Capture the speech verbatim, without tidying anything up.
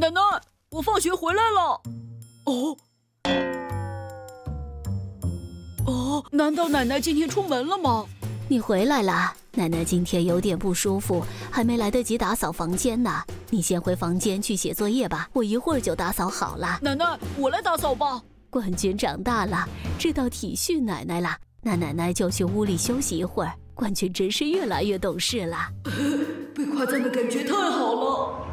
奶奶，我放学回来了。哦，哦，难道奶奶今天出门了吗？ 你回来了，奶奶今天有点不舒服，还没来得及打扫房间呢。你先回房间去写作业吧，我一会儿就打扫好了。 奶奶，我来打扫吧。 冠军长大了，知道体恤奶奶了，那奶奶就去屋里休息一会儿。冠军真是越来越懂事了。 被夸赞的感觉太好了。